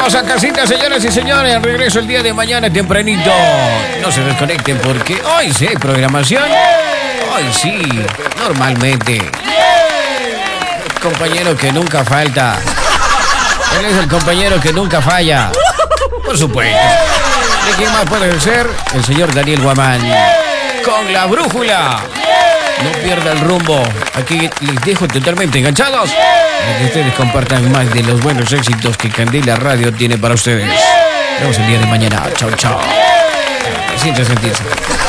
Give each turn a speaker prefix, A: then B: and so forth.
A: Llegamos a casita, señoras y señores. Regreso el día de mañana tempranito. No se desconecten porque hoy sí hay programación. Hoy sí, normalmente. Compañero que nunca falta. Él es el compañero que nunca falla. Por supuesto. ¿De quién más puede ser? El señor Daniel Guamán. Con la brújula. No pierda el rumbo. Aquí les dejo totalmente enganchados para que ustedes compartan más de los buenos éxitos que Candela Radio tiene para ustedes. Nos vemos el día de mañana. Chao, chao. Siente sentirse.